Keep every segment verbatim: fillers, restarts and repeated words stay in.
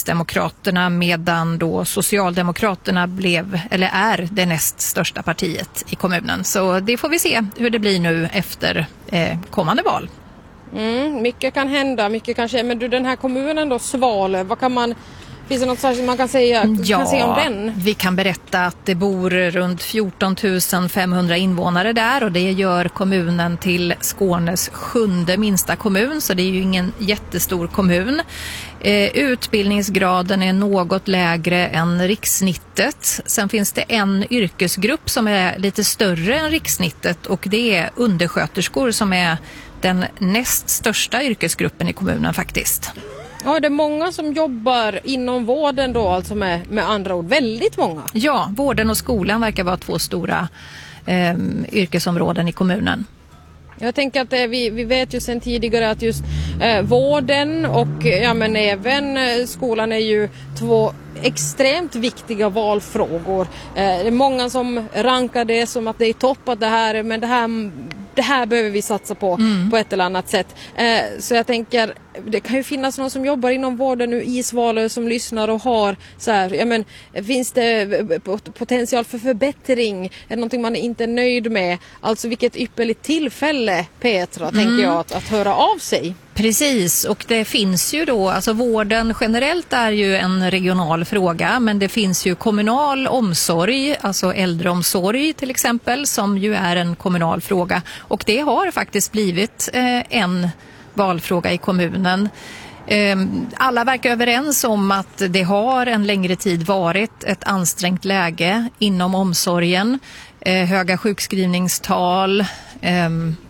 Kristdemokraterna, medan då Socialdemokraterna blev, eller är det näst största partiet i kommunen. Så det får vi se hur det blir nu efter eh, kommande val. Mm, mycket kan hända, mycket kan ske. Men du, den här kommunen då, Svalöv, vad kan man... Finns det något särskilt man kan säga, ja, kan säga om den? Vi kan berätta att det bor runt fjorton tusen femhundra invånare där, och det gör kommunen till Skånes sjunde minsta kommun, så det är ju ingen jättestor kommun. Eh, utbildningsgraden är något lägre än rikssnittet. Sen finns det en yrkesgrupp som är lite större än rikssnittet, och det är undersköterskor som är den näst största yrkesgruppen i kommunen faktiskt. Ja, det är många som jobbar inom vården då, alltså med, med andra ord, väldigt många. Ja, vården och skolan verkar vara två stora eh, yrkesområden i kommunen. Jag tänker att eh, vi, vi vet ju sedan tidigare att just eh, vården och ja, men även eh, skolan är ju två extremt viktiga valfrågor. Eh, det är många som rankar det som att det är topp att det här, men det här, det här behöver vi satsa på mm. på ett eller annat sätt. Eh, så jag tänker, det kan ju finnas någon som jobbar inom vården nu i Svalöv som lyssnar och har så här, ja men finns det potential för förbättring? Är det någonting man inte är nöjd med? Alltså vilket ypperligt tillfälle, Petra, mm. tänker jag, att, att höra av sig. Precis, och det finns ju då, alltså vården generellt är ju en regional fråga, men det finns ju kommunal omsorg, alltså äldreomsorg till exempel, som ju är en kommunal fråga, och det har faktiskt blivit eh, en valfråga i kommunen. Eh, alla verkar överens om att det har en längre tid varit ett ansträngt läge inom omsorgen, eh, höga sjukskrivningstal, eh,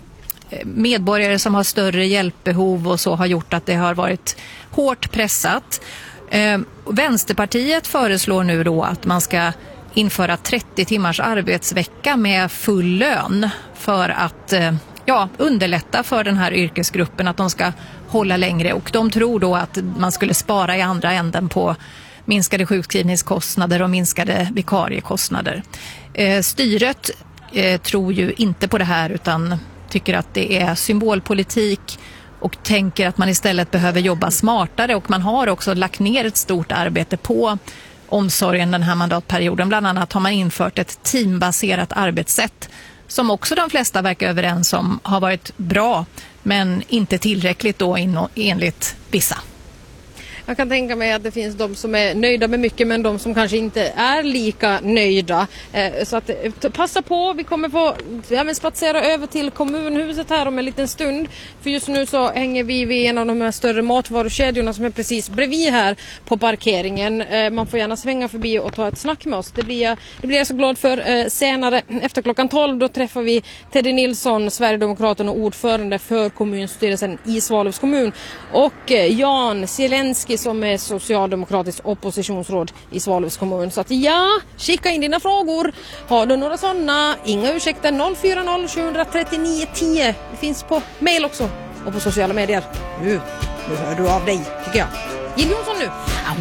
medborgare som har större hjälpbehov och så har gjort att det har varit hårt pressat. Eh, Vänsterpartiet föreslår nu då att man ska införa trettio timmars arbetsvecka med full lön för att eh, ja, underlätta för den här yrkesgruppen att de ska hålla längre, och de tror då att man skulle spara i andra änden på minskade sjukskrivningskostnader och minskade vikariekostnader. Eh, styret eh, tror ju inte på det här utan tycker att det är symbolpolitik och tänker att man istället behöver jobba smartare, och man har också lagt ner ett stort arbete på omsorgen den här mandatperioden. Bland annat har man infört ett teambaserat arbetssätt som också de flesta verkar överens om har varit bra, men inte tillräckligt då enligt vissa. Jag kan tänka mig att det finns de som är nöjda med mycket, men de som kanske inte är lika nöjda. Eh, så att passa på, vi kommer få ja, men spatsera över till kommunhuset här om en liten stund. För just nu så hänger vi vid en av de här större matvarukedjorna som är precis bredvid här på parkeringen. Eh, man får gärna svänga förbi och ta ett snack med oss. Det blir jag, det blir jag så glad för. Eh, senare efter klockan tolv då träffar vi Teddy Nilsson, Sverigedemokraten och ordförande för kommunstyrelsen i Svalövs kommun. Och eh, Jan Zielinski som är socialdemokratisk oppositionsråd i Svalövs kommun. Så att ja, skicka in dina frågor. Har du några sådana? Inga ursäkter, noll fyra noll sju tre nio ett noll. Det finns på mail också och på sociala medier. Nu, nu hör du av dig, tycker jag. Jill Johnson nu.